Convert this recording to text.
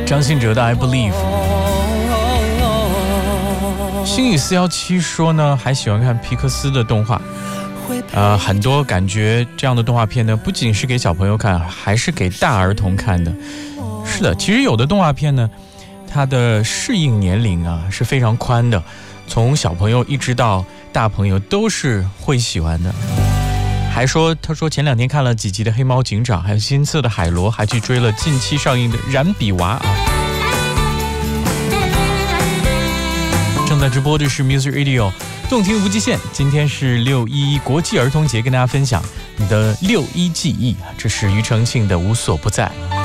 张信哲的 I Believe。星宇417说呢，还喜欢看皮克斯的动画，很多感觉这样的动画片呢，不仅是给小朋友看，还是给大儿童看的。是的，其实有的动画片呢，它的适应年龄啊是非常宽的，从小朋友一直到大朋友都是会喜欢的。他说前2天看了几集的黑猫警长，还有新色的海螺，还去追了近期上映的燃比娃啊。正在直播的是 Music Radio 动听无极限，今天是6·11国际儿童节，跟大家分享你的6·1记忆，这是庾澄庆的无所不在。